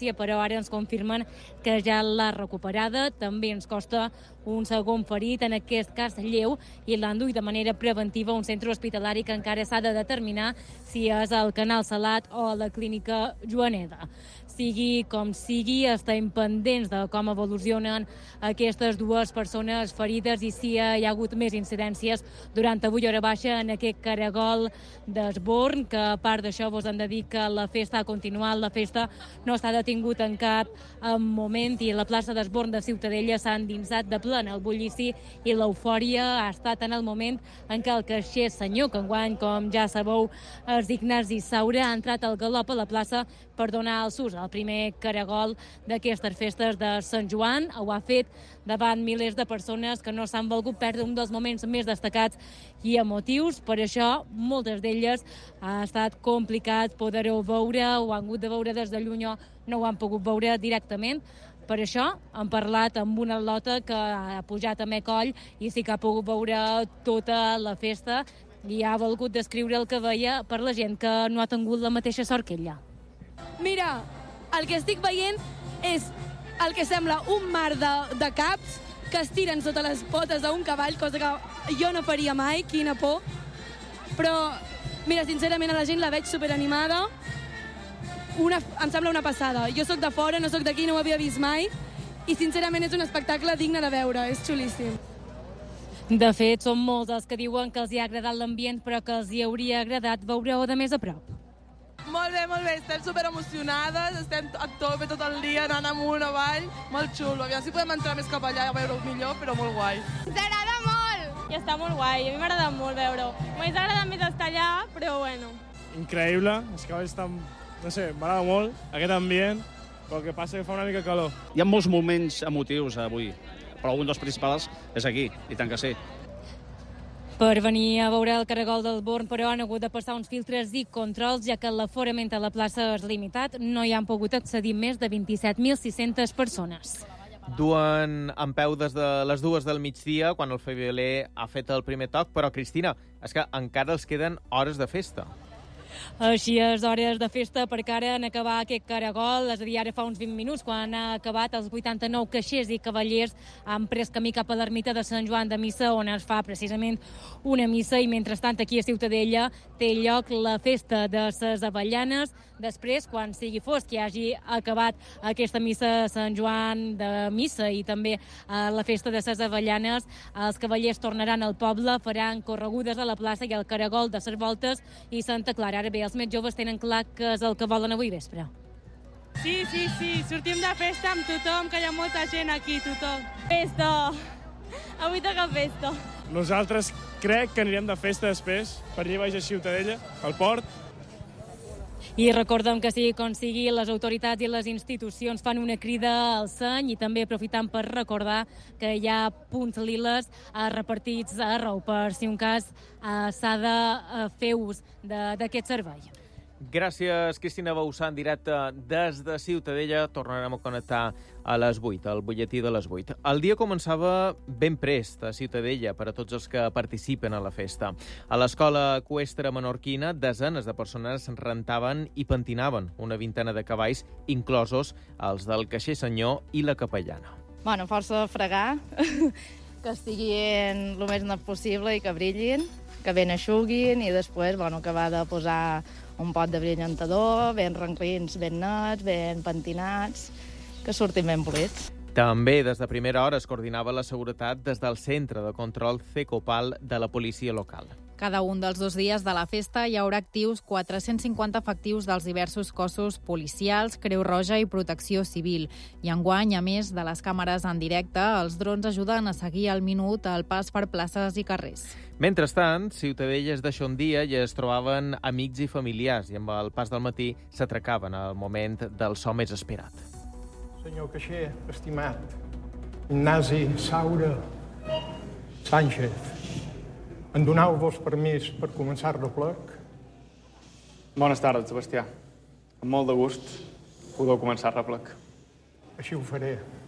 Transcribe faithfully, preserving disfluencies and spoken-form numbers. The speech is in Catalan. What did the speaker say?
ambulància, però ara ens confirmen que ja l'ha recuperada. També ens costa un segon ferit, en aquest cas lleu, i l'han duit de manera preventiva a un centre hospitalari que encara s'ha de determinar si és al Canal Salat o a la clínica Joaneda. Sigui com sigui, estem pendents de com evolucionen aquestes dues persones ferides i si hi ha hagut més incidències durant avui hora baixa en aquest caragol d'Esborn, que a part d'això vos hem de dir que la festa ha continuat, la festa no està detingut en cap moment i la plaça d'Esborn de Ciutadella s'ha endinsat de plena. El bullici i l'eufòria ha estat en el moment en què el caixer senyor, que enguany, com ja sabeu, és Ignasi Saura, ha entrat al galop a la plaça per donar el sus al primer caragol d'aquestes festes de Sant Joan. Ho ha fet davant milers de persones que no s'han volgut perdre un dels moments més destacats i emotius. Per això, moltes d'elles ha estat complicat poder-ho veure, ho han hagut de veure des de lluny o no ho han pogut veure directament. Per això hem parlat amb una lota que ha pujat a Mecoll i sí que ha pogut veure tota la festa i ha volgut descriure el que veia per la gent que no ha tingut la mateixa sort que ella. Mira, el que estic veient és el que sembla un mar de, de caps que es tiren sota les potes d'un cavall, cosa que jo no faria mai, quina por. Però, mira, sincerament a la gent la veig superanimada. Una, em sembla una passada. Jo sóc de fora, no sóc d'aquí, no ho havia vist mai. I sincerament és un espectacle digne de veure, és xulíssim. De fet, són molts els que diuen que els hi ha agradat l'ambient, però que els hi hauria agradat veure-ho de més a prop. Molt bé, molt bé, estem superemocionades, estem a tope tot el dia anant amunt, avall, molt xulo. Aviam si podem entrar més cap allà a veure-ho millor, però molt guai. Ens agrada molt! I està molt guai, a mi m'agrada molt veure-ho. M'hagués agradat més estar allà, però bueno. Increïble, els cavalls estan, no sé, m'agrada molt aquest ambient, però el que passa que fa una mica calor. Hi ha molts moments emotius avui, però un dels principals és aquí, i tant que sí. Per venir a veure el caragol del Born, però han hagut de passar uns filtres i controls, ja que l'aforament a la plaça és limitat. No hi han pogut accedir més de vint-i-set mil sis-centes persones. Duen en peu des de les dues del migdia, quan el Faiveley ha fet el primer toc, però, Cristina, és que encara els queden hores de festa. Així és, hores de festa, perquè ara en acabar aquest caragol, és a dir, ara fa uns vint minuts, quan ha acabat, els vuitanta-nou caixers i cavallers han pres camí cap a l'ermita de Sant Joan de Missa, on es fa precisament una missa, i mentrestant aquí a Ciutadella té lloc la festa de les Avellanes. Després, quan sigui fosc i hagi acabat aquesta missa de Sant Joan de Missa i també eh, la festa de les Avellanes, els cavallers tornaran al poble, faran corregudes a la plaça i el caragol de les voltes i Santa Clara. Ara bé, els més joves tenen clar que és el que volen avui vespre. Sí, sí, sí, sortim de festa amb tothom, que hi ha molta gent aquí, tothom. Festa! Avui toca festa. Nosaltres crec que anirem de festa després, per allà baix a Ciutadella, al port. I recordem que sigui com sigui, les autoritats i les institucions fan una crida al seny i també aprofitant per recordar que hi ha punts liles eh, repartits arreu per si un cas eh, s'ha de eh, fer ús d'aquest servei. Gràcies, Cristina Bauzá, en directe des de Ciutadella. Tornarem a connectar a les vuit, al butlletí de les vuit. El dia començava ben prest a Ciutadella per a tots els que participen a la festa. A l'escola eqüestre menorquina, desenes de persones rentaven i pentinaven una vintena de cavalls, inclosos els del caixer senyor i la capellana. Bueno, força fregar, que estiguin el més net possible i que brillin, que ben eixuguin i després, bueno, acabar de posar un pot de brillantador, ben ranclins, ben nets, ben pentinats, que surtin ben polits. També des de primera hora es coordinava la seguretat des del centre de control CECOPAL de la policia local. Cada un dels dos dies de la festa hi haurà actius quatre-cents cinquanta efectius dels diversos cossos policials, Creu Roja i Protecció Civil. I enguany, a més de les càmeres en directe, els drons ajuden a seguir al minut el pas per places i carrers. Mentrestant, Ciutadella es deixa un dia i es trobaven amics i familiars i amb el pas del matí s'atracaven al moment del so més esperat. Senyor caixer, estimat, Ignasi Saura Sánchez, em doneu-vos permís per començar el replec? Bones tardes, Sebastià. Amb molt de gust podeu començar el replec. Així ho faré.